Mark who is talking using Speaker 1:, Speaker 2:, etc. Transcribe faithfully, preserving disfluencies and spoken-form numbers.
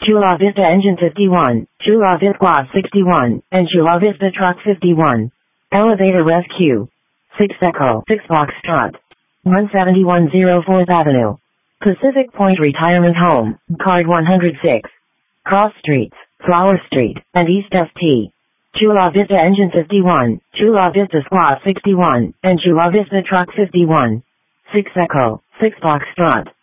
Speaker 1: Chula Vista Engine fifty-one, Chula Vista Squad sixty-one, and Chula Vista Truck fifty-one. Elevator Rescue. six Echo, six Foxtrot. one seventy-one oh fourth Avenue. Pacific Point Retirement Home, Card one hundred six. Cross Streets, Flower Street, and East S T. Chula Vista Engine fifty-one, Chula Vista Squad sixty-one, and Chula Vista Truck fifty-one. six Echo, six Foxtrot.